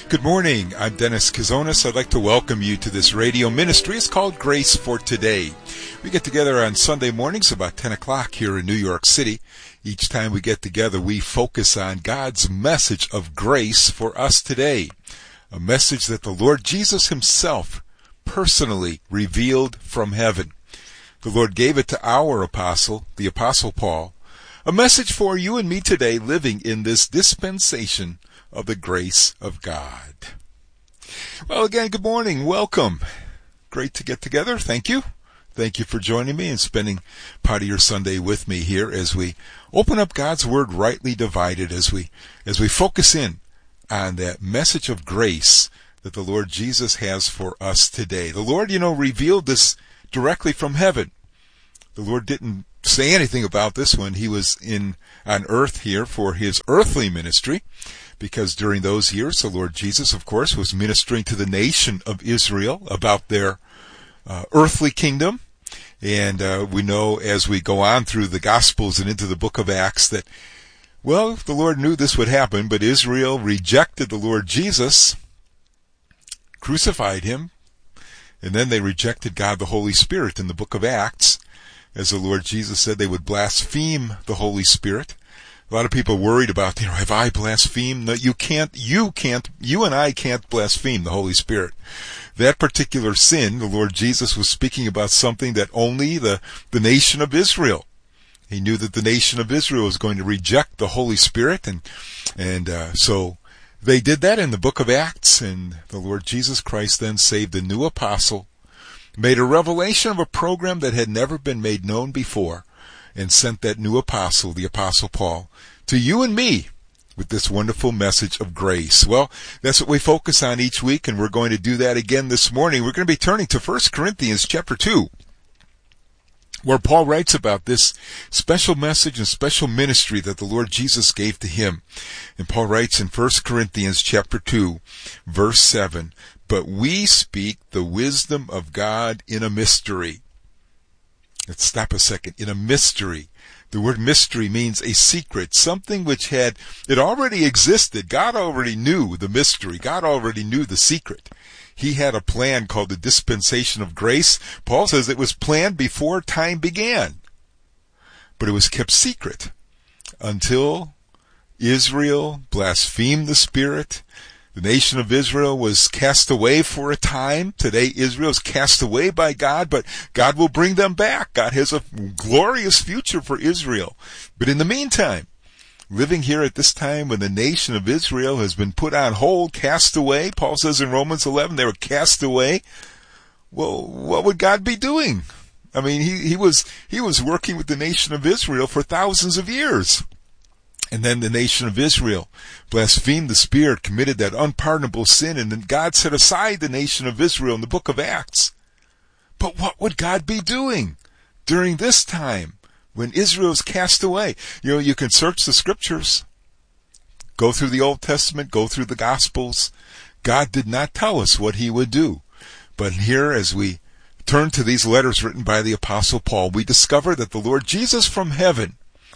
Good morning. I'm Dennis Kazonis. I'd like to welcome you to this radio ministry. It's called Grace for Today. We get together on Sunday mornings about 10 o'clock here in New York City. Each time we get together, we focus on God's message of grace for us today. A message that the Lord Jesus himself personally revealed from heaven. The Lord gave it to our apostle, the Apostle Paul. A message for you and me today living in this dispensation of the grace of God. Well, again, good morning. Welcome. Great to get together. Thank you. Thank you for joining me and spending part of your Sunday with me here as we open up God's Word rightly divided, as we focus in on that message of grace that the Lord Jesus has for us today. The Lord, revealed this directly from heaven. The Lord didn't say anything about this when he was on earth here for his earthly ministry, because during those years, the Lord Jesus, of course, was ministering to the nation of Israel about their earthly kingdom. And we know as we go on through the Gospels and into the book of Acts that, well, the Lord knew this would happen, but Israel rejected the Lord Jesus, crucified him, and then they rejected God the Holy Spirit in the book of Acts. As the Lord Jesus said, they would blaspheme the Holy Spirit. A lot of people worried about, have I blasphemed? No, you and I can't blaspheme the Holy Spirit. That particular sin, the Lord Jesus was speaking about something that only the nation of Israel. He knew that the nation of Israel was going to reject the Holy Spirit, and so they did that in the book of Acts, and the Lord Jesus Christ then saved a new apostle, made a revelation of a program that had never been made known before, and sent that new apostle, the Apostle Paul, to you and me with this wonderful message of grace. Well, that's what we focus on each week, and we're going to do that again this morning. We're going to be turning to 1 Corinthians chapter 2, where Paul writes about this special message and special ministry that the Lord Jesus gave to him. And Paul writes in 1 Corinthians chapter 2, verse 7, "But we speak the wisdom of God in a mystery." Let's stop a second. In a mystery. The word mystery means a secret, something which it already existed. God already knew the mystery. God already knew the secret. He had a plan called the dispensation of grace. Paul says it was planned before time began. But it was kept secret until Israel blasphemed the Spirit. The nation of Israel was cast away for a time. Today Israel is cast away by God, but God will bring them back. God has a glorious future for Israel. But in the meantime, living here at this time when the nation of Israel has been put on hold, cast away, Paul says in Romans 11, they were cast away. Well, what would God be doing? I mean, he was working with the nation of Israel for thousands of years. And then the nation of Israel blasphemed the Spirit, committed that unpardonable sin, and then God set aside the nation of Israel in the book of Acts. But what would God be doing during this time when Israel is cast away? You can search the scriptures, go through the Old Testament, go through the Gospels. God did not tell us what he would do. But here, as we turn to these letters written by the Apostle Paul, we discover that the Lord Jesus from heaven,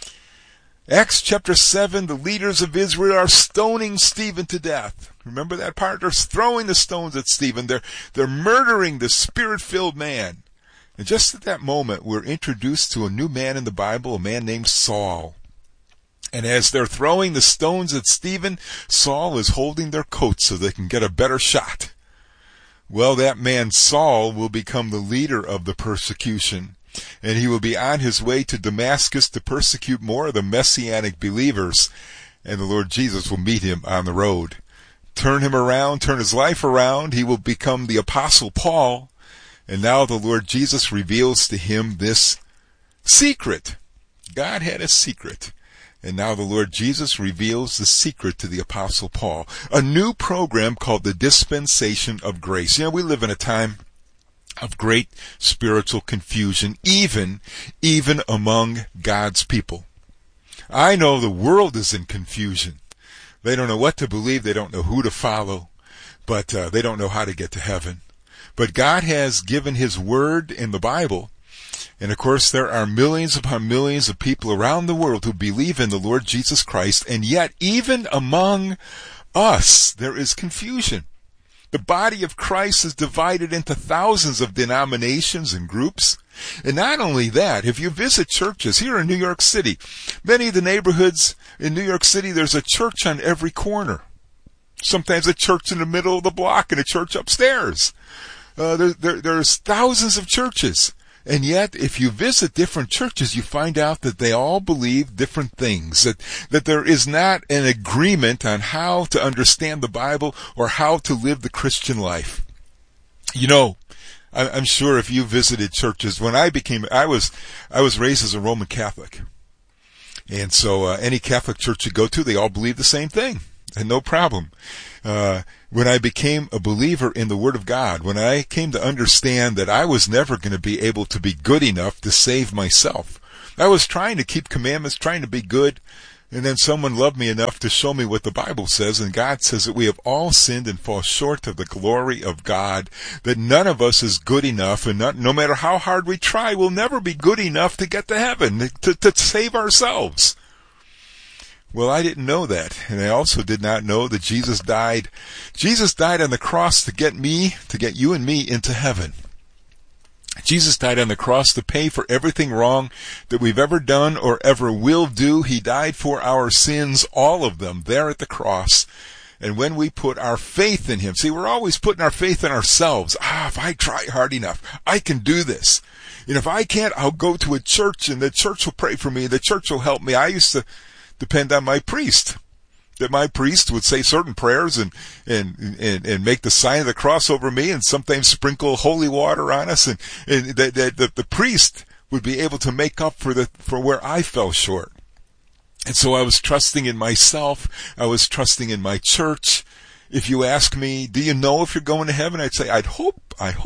Acts chapter 7, the leaders of Israel are stoning Stephen to death. Remember that part? They're throwing the stones at Stephen. They're murdering the Spirit-filled man. And just at that moment, we're introduced to a new man in the Bible, a man named Saul. And as they're throwing the stones at Stephen, Saul is holding their coats so they can get a better shot. Well, that man Saul will become the leader of the persecution. And he will be on his way to Damascus to persecute more of the Messianic believers. And the Lord Jesus will meet him on the road. Turn him around, turn his life around. He will become the Apostle Paul. And now the Lord Jesus reveals to him this secret. God had a secret. And now the Lord Jesus reveals the secret to the Apostle Paul. A new program called the Dispensation of Grace. We live in a time of great spiritual confusion, even among God's people. I know the world is in confusion. They don't know what to believe. They don't know who to follow, but they don't know how to get to heaven. But God has given his word in the Bible. And of course, there are millions upon millions of people around the world who believe in the Lord Jesus Christ. And yet, even among us, there is confusion. The body of Christ is divided into thousands of denominations and groups. And not only that, if you visit churches here in New York City, many of the neighborhoods in New York City, there's a church on every corner. Sometimes a church in the middle of the block and a church upstairs. There's thousands of churches. And yet, if you visit different churches, you find out that they all believe different things, that there is not an agreement on how to understand the Bible or how to live the Christian life. You know, I'm sure if you visited churches, when I was raised as a Roman Catholic. And so, any Catholic church you go to, they all believe the same thing. And no problem. When I became a believer in the Word of God, when I came to understand that I was never going to be able to be good enough to save myself, I was trying to keep commandments, trying to be good, and then someone loved me enough to show me what the Bible says, and God says that we have all sinned and fall short of the glory of God, that none of us is good enough, and no matter how hard we try, we'll never be good enough to get to heaven, to save ourselves. Well, I didn't know that, and I also did not know that Jesus died. Jesus died on the cross to get you and me into heaven. Jesus died on the cross to pay for everything wrong that we've ever done or ever will do. He died for our sins, all of them, there at the cross. And when we put our faith in Him, see, we're always putting our faith in ourselves. If I try hard enough, I can do this. And if I can't, I'll go to a church, and the church will pray for me, the church will help me. I used to depend on my priest, that my priest would say certain prayers and make the sign of the cross over me, and sometimes sprinkle holy water on us, and that the priest would be able to make up for where I fell short. And so I was trusting in myself. I was trusting in my church. If you ask me, do you know if you're going to heaven? I'd say, I hope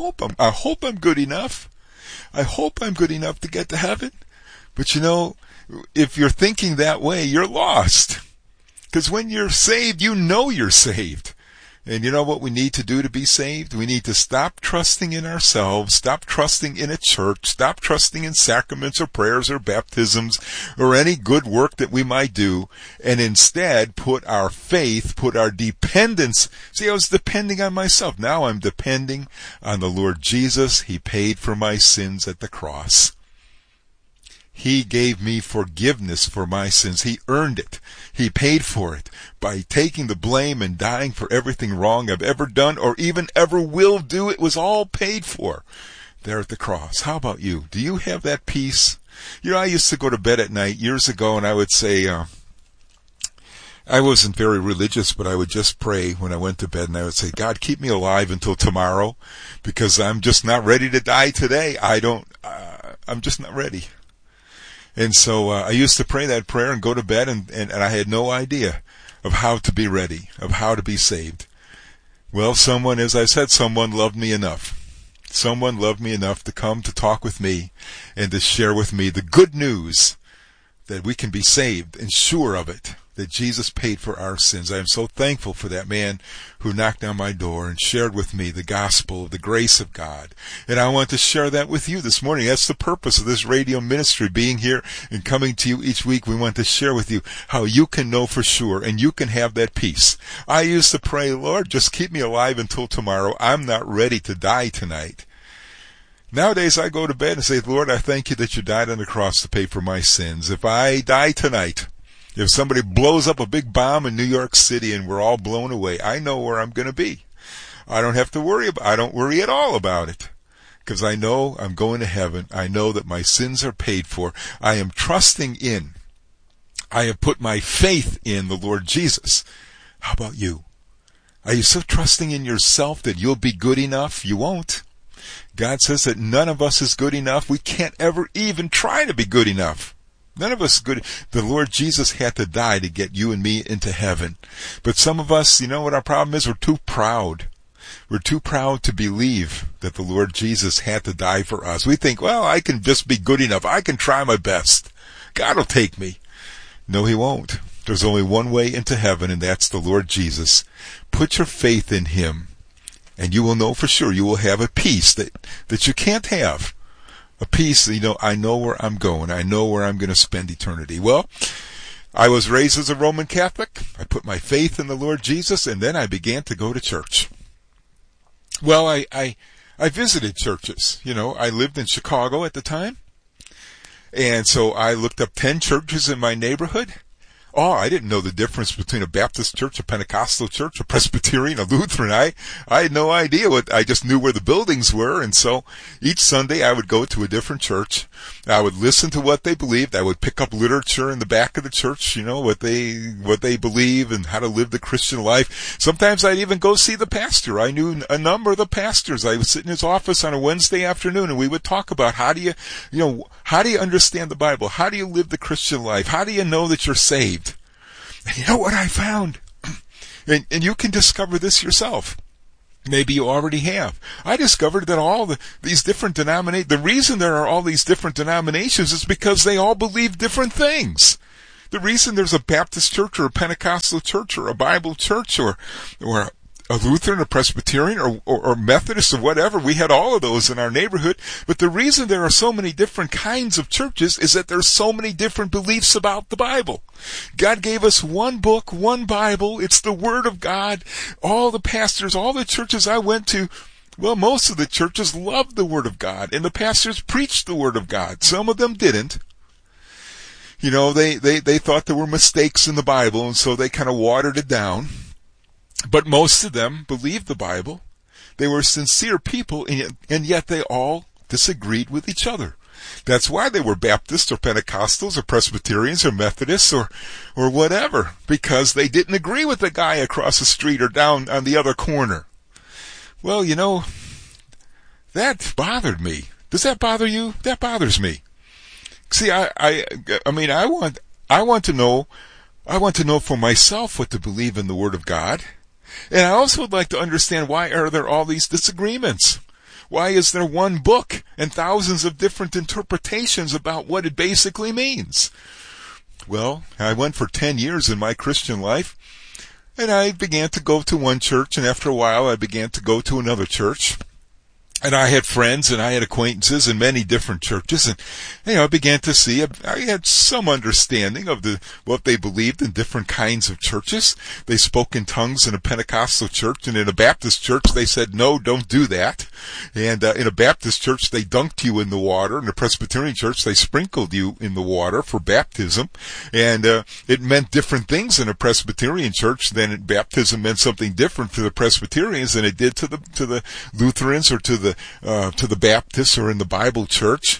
I'm good enough. I hope I'm good enough to get to heaven. But you know, if you're thinking that way, you're lost. Because when you're saved, you know you're saved. And you know what we need to do to be saved? We need to stop trusting in ourselves, stop trusting in a church, stop trusting in sacraments or prayers or baptisms or any good work that we might do, and instead put our faith, put our dependence. See, I was depending on myself. Now I'm depending on the Lord Jesus. He paid for my sins at the cross. He gave me forgiveness for my sins. He earned it. He paid for it by taking the blame and dying for everything wrong I've ever done or even ever will do. It was all paid for there at the cross. How about you? Do you have that peace? You know, I used to go to bed at night years ago, and I would say, I wasn't very religious, but I would just pray when I went to bed, and I would say, God, keep me alive until tomorrow, because I'm just not ready to die today. I'm just not ready. And so I used to pray that prayer and go to bed, and I had no idea of how to be ready, of how to be saved. Well, as I said, someone loved me enough. Someone loved me enough to come to talk with me and to share with me the good news that we can be saved and sure of it, that Jesus paid for our sins. I am so thankful for that man who knocked on my door and shared with me the gospel of the grace of God. And I want to share that with you this morning. That's the purpose of this radio ministry, being here and coming to you each week. We want to share with you how you can know for sure and you can have that peace. I used to pray, Lord, just keep me alive until tomorrow. I'm not ready to die tonight. Nowadays I go to bed and say, Lord, I thank you that you died on the cross to pay for my sins. If I die tonight, if somebody blows up a big bomb in New York City and we're all blown away, I know where I'm going to be. I don't have to worry I don't worry at all about it, because I know I'm going to heaven. I know that my sins are paid for. I am trusting in. I have put my faith in the Lord Jesus. How about you? Are you so trusting in yourself that you'll be good enough? You won't. God says that none of us is good enough. We can't ever even try to be good enough. None of us good. The Lord Jesus had to die to get you and me into heaven. But some of us, you know what our problem is? We're too proud. We're too proud to believe that the Lord Jesus had to die for us. We think, well, I can just be good enough. I can try my best. God will take me. No, He won't. There's only one way into heaven, and that's the Lord Jesus. Put your faith in Him, and you will know for sure you will have a peace that you can't have. A peace, I know where I'm going. I know where I'm going to spend eternity. Well, I was raised as a Roman Catholic. I put my faith in the Lord Jesus, and then I began to go to church. Well, I visited churches. I lived in Chicago at the time. And so I looked up 10 churches in my neighborhood. Oh, I didn't know the difference between a Baptist church, a Pentecostal church, a Presbyterian, a Lutheran. I had no idea I just knew where the buildings were. And so each Sunday I would go to a different church. I would listen to what they believed. I would pick up literature in the back of the church, what they believe and how to live the Christian life. Sometimes I'd even go see the pastor. I knew a number of the pastors. I would sit in his office on a Wednesday afternoon and we would talk about how do you understand the Bible? How do you live the Christian life? How do you know that you're saved? And you know what I found? And you can discover this yourself. Maybe you already have. I discovered that these different denominations, the reason there are all these different denominations is because they all believe different things. The reason there's a Baptist church or a Pentecostal church or a Bible church or a Lutheran, a Presbyterian, or Methodist, or whatever. We had all of those in our neighborhood. But the reason there are so many different kinds of churches is that there's so many different beliefs about the Bible. God gave us one book, one Bible. It's the Word of God. All the pastors, all the churches I went to, well, most of the churches loved the Word of God, and the pastors preached the Word of God. Some of them didn't. They thought there were mistakes in the Bible, and so they kind of watered it down. But most of them believed the Bible. They were sincere people, and yet they all disagreed with each other. That's why they were Baptists or Pentecostals or Presbyterians or Methodists or whatever, because they didn't agree with the guy across the street or down on the other corner. Well, that bothered me. Does that bother you? That bothers me. See, I want to know for myself what to believe in the Word of God. And I also would like to understand, why are there all these disagreements? Why is there one book and thousands of different interpretations about what it basically means? Well, I went for 10 years in my Christian life, and I began to go to one church, and after a while I began to go to another church. And I had friends and I had acquaintances in many different churches, and I began to see, I had some understanding of what they believed in different kinds of churches. They spoke in tongues in a Pentecostal church, and in a Baptist church they said, no, don't do that. And in a Baptist church they dunked you in the water. In a Presbyterian church they sprinkled you in the water for baptism. And it meant different things in a Presbyterian church. Then baptism meant something different to the Presbyterians than it did to the Lutherans or to the Baptists or in the Bible church.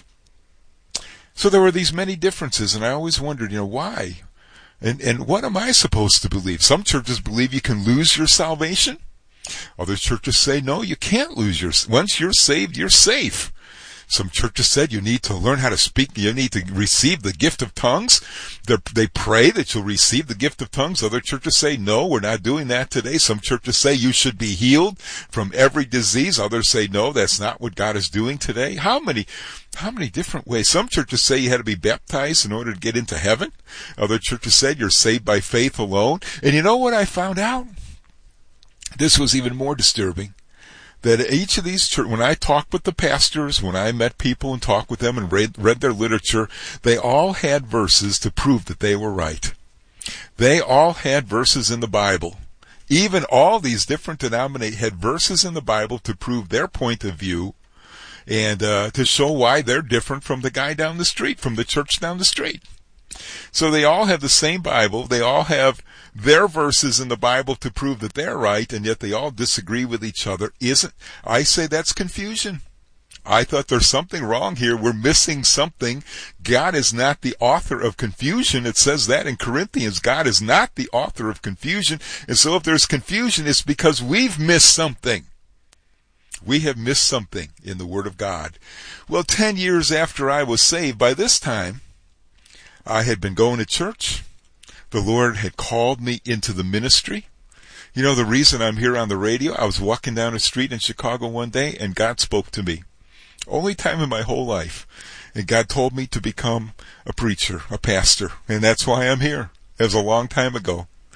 So there were these many differences, and I always wondered, why? And what am I supposed to believe? Some churches believe you can lose your salvation. Other churches say, no, you can't lose once you're saved, you're safe. Some churches said you need to learn how to speak. You need to receive the gift of tongues. They pray that you'll receive the gift of tongues. Other churches say, no, we're not doing that today. Some churches say you should be healed from every disease. Others say, no, that's not what God is doing today. How many different ways? Some churches say you had to be baptized in order to get into heaven. Other churches said you're saved by faith alone. And you know what I found out? This was even more disturbing. That each of these churches, when I talked with the pastors, when I met people and talked with them and read their literature, they all had verses to prove that they were right. They all had verses in the Bible. Even all these different denominations had verses in the Bible to prove their point of view and to show why they're different from the guy down the street, from the church down the street. So they all have the same Bible. They all have their verses in the Bible to prove that they're right, and yet they all disagree with each other. I say that's confusion. I thought there's something wrong here. We're missing something. God is not the author of confusion. It says that in Corinthians. God is not the author of confusion. And so if there's confusion, it's because we've missed something. We have missed something in the Word of God. Well, 10 years after I was saved, by this time, I had been going to church. The Lord had called me into the ministry. The reason I'm here on the radio, I was walking down the street in Chicago one day and God spoke to me. Only time in my whole life. And God told me to become a preacher, a pastor. And that's why I'm here. It was a long time ago.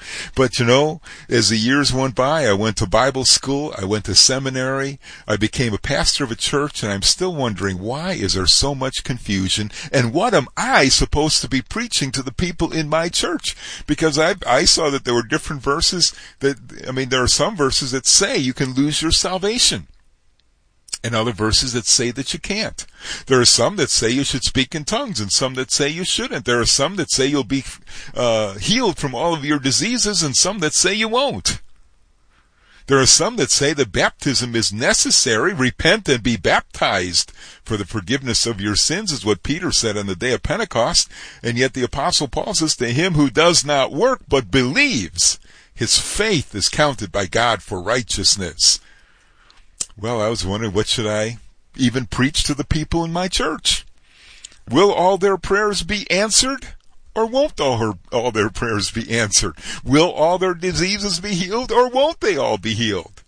But as the years went by, I went to Bible school, I went to seminary, I became a pastor of a church, and I'm still wondering, why is there so much confusion, and what am I supposed to be preaching to the people in my church? Because I saw that there were different verses there are some verses that say you can lose your salvation, and other verses that say that you can't. There are some that say you should speak in tongues, and some that say you shouldn't. There are some that say you'll be healed from all of your diseases, and some that say you won't. There are some that say that baptism is necessary. Repent and be baptized for the forgiveness of your sins, is what Peter said on the day of Pentecost. And yet the Apostle Paul says, to him who does not work but believes, his faith is counted by God for righteousness. Well, I was wondering, what should I even preach to the people in my church? Will all their prayers be answered, or won't all their prayers be answered? Will all their diseases be healed, or won't they all be healed?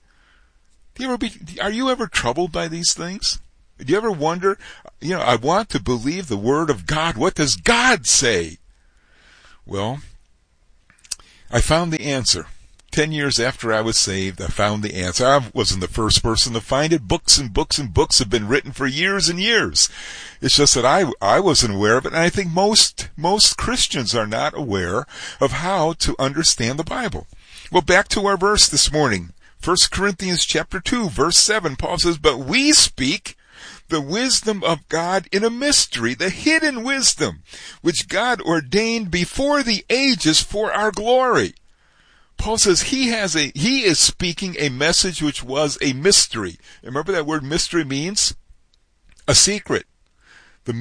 Are you ever troubled by these things? Do you ever wonder, I want to believe the Word of God. What does God say? Well, I found the answer. 10 years after I was saved, I found the answer. I wasn't the first person to find it. Books and books and books have been written for years and years. It's just that I wasn't aware of it, and I think most Christians are not aware of how to understand the Bible. Well, back to our verse this morning. 1 Corinthians chapter 2, verse 7, Paul says, "But we speak the wisdom of God in a mystery, the hidden wisdom, which God ordained before the ages for our glory." Paul says he is speaking a message which was a mystery. Remember that word mystery means a secret. The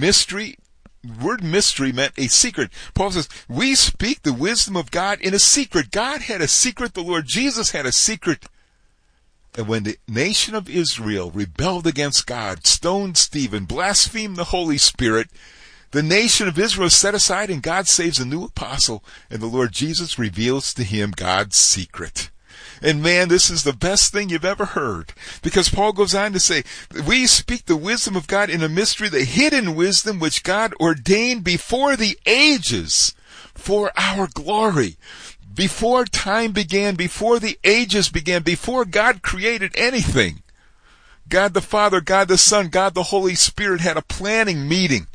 word mystery meant a secret. Paul says, we speak the wisdom of God in a secret. God had a secret. The Lord Jesus had a secret. And when the nation of Israel rebelled against God, stoned Stephen, blasphemed the Holy Spirit, the nation of Israel is set aside, and God saves a new apostle, and the Lord Jesus reveals to him God's secret. And man, this is the best thing you've ever heard, because Paul goes on to say, we speak the wisdom of God in a mystery, the hidden wisdom which God ordained before the ages for our glory. Before time began, before the ages began, before God created anything, God the Father, God the Son, God the Holy Spirit had a planning meeting.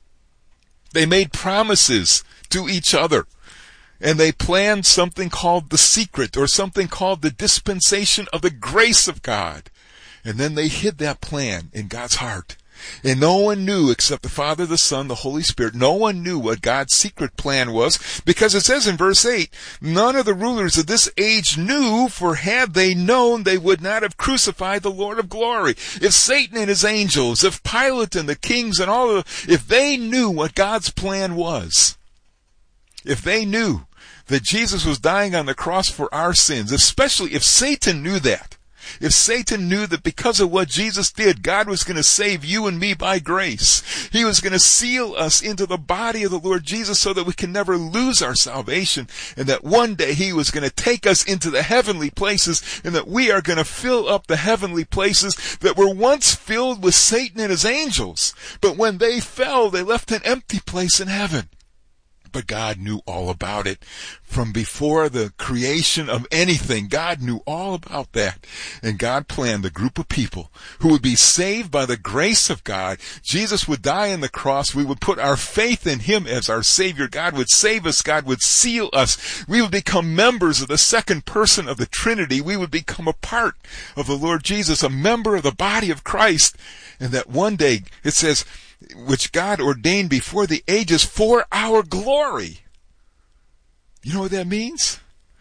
They made promises to each other, and they planned something called the secret, or something called the dispensation of the grace of God. And then they hid that plan in God's heart. And no one knew except the Father, the Son, the Holy Spirit. No one knew what God's secret plan was, because it says in verse 8, none of the rulers of this age knew, for had they known, they would not have crucified the Lord of glory. If Satan and his angels, if Pilate and the kings and if they knew what God's plan was, if they knew that Jesus was dying on the cross for our sins, especially if Satan knew that, if Satan knew that because of what Jesus did, God was going to save you and me by grace. He was going to seal us into the body of the Lord Jesus so that we can never lose our salvation, and that one day He was going to take us into the heavenly places, and that we are going to fill up the heavenly places that were once filled with Satan and his angels. But when they fell, they left an empty place in heaven. But God knew all about it. From before the creation of anything, God knew all about that. And God planned a group of people who would be saved by the grace of God. Jesus would die on the cross. We would put our faith in Him as our Savior. God would save us. God would seal us. We would become members of the second person of the Trinity. We would become a part of the Lord Jesus, a member of the body of Christ. And that one day, it says, which God ordained before the ages for our glory. You know what that means?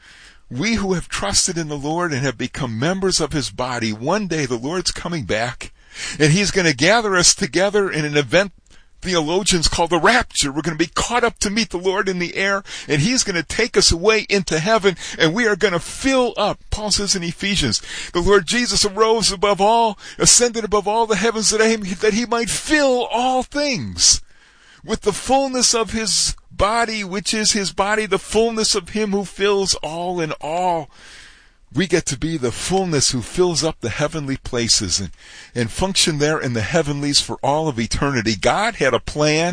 We who have trusted in the Lord and have become members of His body, one day the Lord's coming back, and He's going to gather us together in an event theologians call the rapture. We're going to be caught up to meet the Lord in the air, and He's going to take us away into heaven, and we are going to fill up. Paul says in Ephesians, the Lord Jesus arose above all, ascended above all the heavens that He might fill all things with the fullness of His body, which is His body, the fullness of Him who fills all in all. We get to be the fullness who fills up the heavenly places and function there in the heavenlies for all of eternity. God had a plan,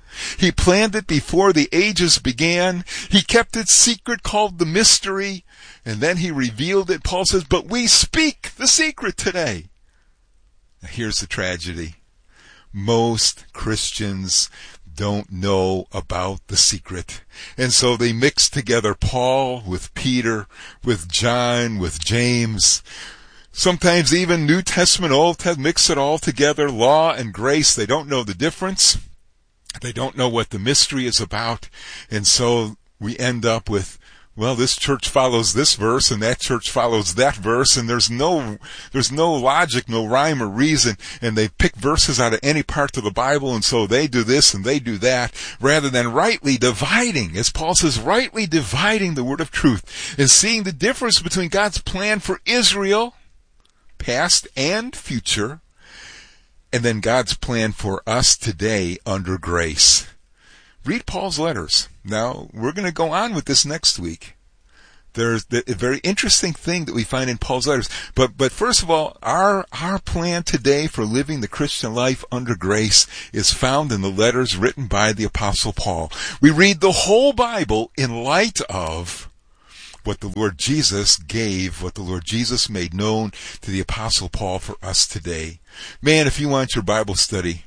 He planned it before the ages began. He kept it secret, called the mystery, and then he revealed it. Paul says, but we speak the secret today. Now, here's the tragedy. Most Christians don't know about the secret. And so they mix together Paul with Peter, with John, with James. Sometimes even New Testament, Old Testament, mix it all together, law and grace. They don't know the difference. They don't know what the mystery is about. And so we end up with, well, this church follows this verse and that church follows that verse, and there's no logic, no rhyme or reason, and they pick verses out of any part of the Bible, and so they do this and they do that, rather than rightly dividing, as Paul says, rightly dividing the word of truth, and seeing the difference between God's plan for Israel, past and future, and then God's plan for us today under grace. Read Paul's letters. Now, we're going to go on with this next week. There's a very interesting thing that we find in Paul's letters. But first of all, our plan today for living the Christian life under grace is found in the letters written by the Apostle Paul. We read the whole Bible in light of what the Lord Jesus gave, what the Lord Jesus made known to the Apostle Paul for us today. Man, if you want your Bible study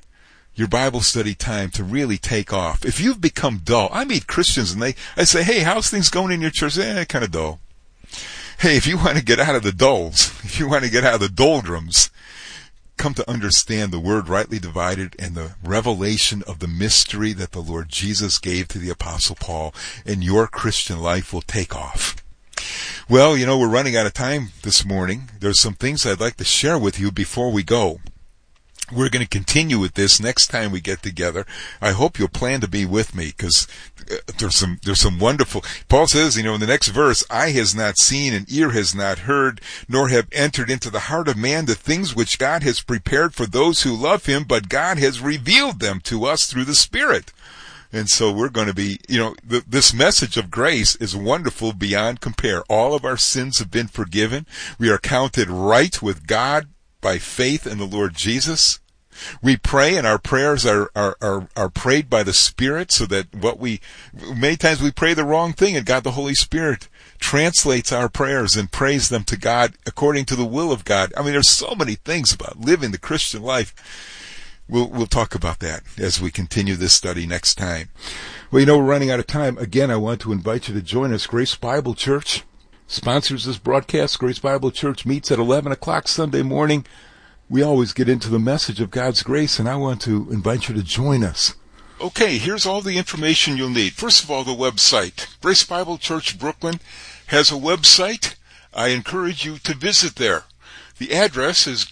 time to really take off. If you've become dull, I meet Christians and I say, hey, how's things going in your church? Kind of dull. Hey, if you want to get out of the dulls, if you want to get out of the doldrums, come to understand the word rightly divided and the revelation of the mystery that the Lord Jesus gave to the Apostle Paul, and your Christian life will take off. Well, we're running out of time this morning. There's some things I'd like to share with you before we go. We're going to continue with this next time we get together. I hope you'll plan to be with me, because there's some wonderful. Paul says, in the next verse, eye has not seen and ear has not heard, nor have entered into the heart of man the things which God has prepared for those who love him, but God has revealed them to us through the Spirit. And so we're going to be, this message of grace is wonderful beyond compare. All of our sins have been forgiven. We are counted right with God by faith in the Lord Jesus. We pray, and our prayers are prayed by the Spirit, so that many times we pray the wrong thing, and God the Holy Spirit translates our prayers and prays them to God according to the will of God. I mean, there's so many things about living the Christian life. We'll talk about that as we continue this study next time. Well, we're running out of time. Again, I want to invite you to join us. Grace Bible Church sponsors this broadcast. Grace Bible Church meets at 11 o'clock Sunday morning. We always get into the message of God's grace, and I want to invite you to join us. Okay, here's all the information you'll need. First of all, the website. Grace Bible Church Brooklyn has a website. I encourage you to visit there. The address is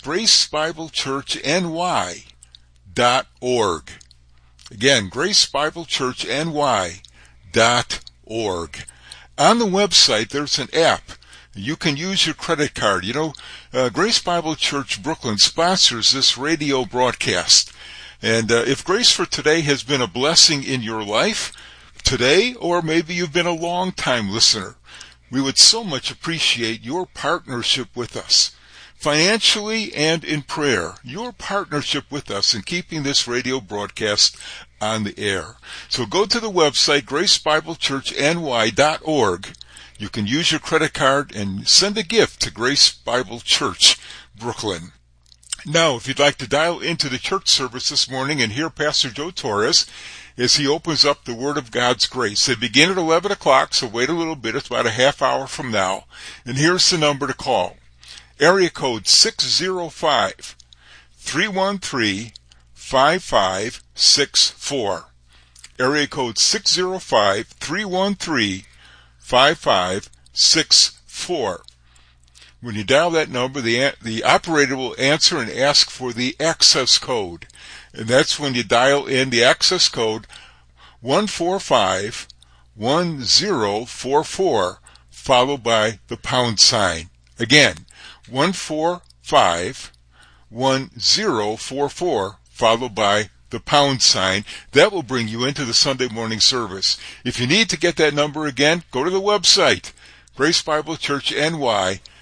gracebiblechurchny.org. Again, gracebiblechurchny.org. On the website, there's an app. You can use your credit card. Grace Bible Church Brooklyn sponsors this radio broadcast. And if Grace for Today has been a blessing in your life today, or maybe you've been a long-time listener, we would so much appreciate your partnership with us, financially and in prayer, your partnership with us in keeping this radio broadcast on the air. So go to the website, gracebiblechurchny.org. You can use your credit card and send a gift to Grace Bible Church Brooklyn. Now, if you'd like to dial into the church service this morning and hear Pastor Joe Torres as he opens up the Word of God's grace, they begin at 11 o'clock, so wait a little bit. It's about a half hour from now. And here's the number to call. Area code 605-313-5564. Area code 605-313-5564. When you dial that number, the operator will answer and ask for the access code. And that's when you dial in the access code 145-1044, followed by the pound sign. Again, 145-1044, followed by the pound sign. That will bring you into the Sunday morning service. If you need to get that number again, go to the website, gracebiblechurchny.org.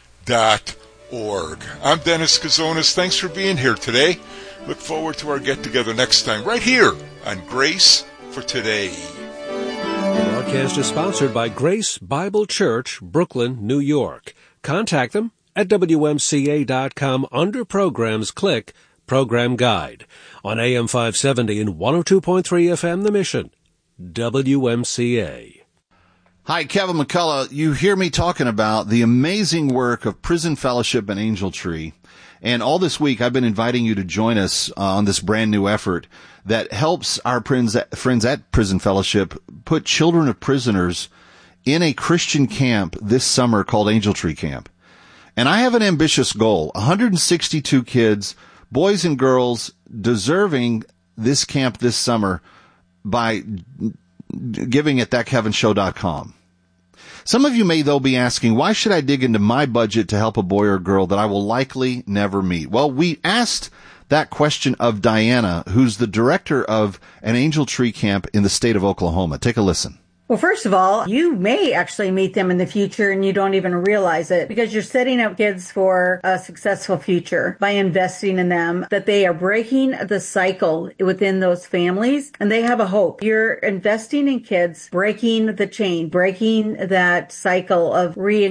I'm Dennis Kazonis. Thanks for being here today. Look forward to our get-together next time, right here on Grace for today. The broadcast is sponsored by Grace Bible Church, Brooklyn, New York. Contact them at WMCA.com. Under Programs, click Program Guide. On AM 570 and 102.3 FM, The Mission, WMCA. Hi, Kevin McCullough. You hear me talking about the amazing work of Prison Fellowship and Angel Tree. And all this week, I've been inviting you to join us on this brand new effort that helps our friends at Prison Fellowship put children of prisoners in a Christian camp this summer called Angel Tree Camp. And I have an ambitious goal, 162 kids, boys and girls, deserving this camp this summer by giving at thatkevinshow.com. Some of you may, though, be asking, why should I dig into my budget to help a boy or girl that I will likely never meet? Well, we asked that question of Diana, who's the director of an Angel Tree Camp in the state of Oklahoma. Take a listen. Well, first of all, you may actually meet them in the future and you don't even realize it because you're setting up kids for a successful future by investing in them, that they are breaking the cycle within those families and they have a hope. You're investing in kids, breaking the chain, breaking that cycle of